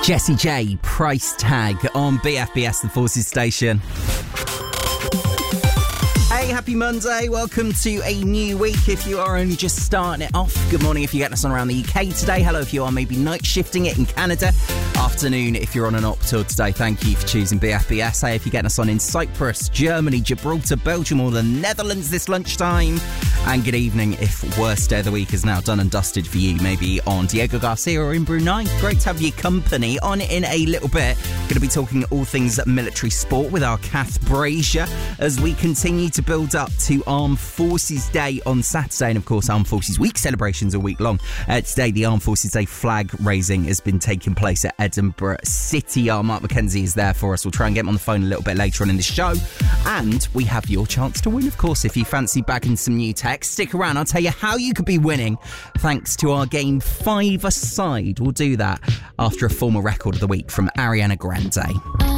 Jessie J, Price Tag on BFBS, the Forces station. Hey, happy Monday. Welcome to a new week. If you are only just starting it off, good morning if you're getting us on around the UK today. Hello if you are maybe night shifting it in Canada. Afternoon if you're on an op tour today. Thank you for choosing BFBS. Hey, if you're getting us on in Cyprus, Germany, Gibraltar, Belgium or the Netherlands this lunchtime. And good evening if worst day of the week is now done and dusted for you. Maybe on Diego Garcia or in Brunei. Great to have your company. On in a little bit, going to be talking all things military sport with our Kath Brazier as we continue to build up to Armed Forces Day on Saturday. And of course, Armed Forces Week celebrations are week long. Today, the Armed Forces Day flag raising has been taking place at Edinburgh City. Our Mark McKenzie is there for us. We'll try and get him on the phone a little bit later on in the show. And we have your chance to win, of course, if you fancy bagging some new tech. Stick around, I'll tell you how you could be winning thanks to our game 5-a-side. We'll do that after a former record of the week from Ariana Grande.